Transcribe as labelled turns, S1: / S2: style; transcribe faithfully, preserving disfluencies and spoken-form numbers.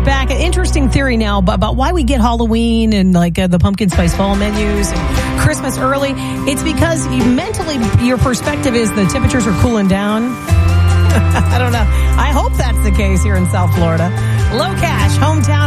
S1: back. An interesting theory now about why we get Halloween and like uh, the pumpkin spice fall menus and Christmas early. It's because you, mentally your perspective is the temperatures are cooling down. I don't know. I hope that's the case here in South Florida. Low Cash, hometown.